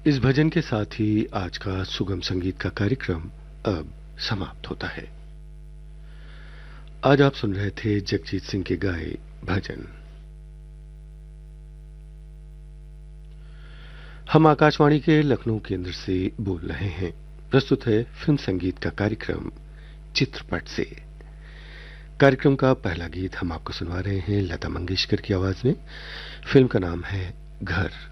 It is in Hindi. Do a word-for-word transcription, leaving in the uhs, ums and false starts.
इस भजन के साथ ही आज का सुगम संगीत का कार्यक्रम अब समाप्त होता है। आज आप सुन रहे थे जगजीत सिंह के गाए भजन। हम आकाशवाणी के लखनऊ केंद्र से बोल रहे हैं। प्रस्तुत है फिल्म संगीत का कार्यक्रम चित्रपट से। कार्यक्रम का पहला गीत हम आपको सुनवा रहे हैं लता मंगेशकर की आवाज में। फिल्म का नाम है घर।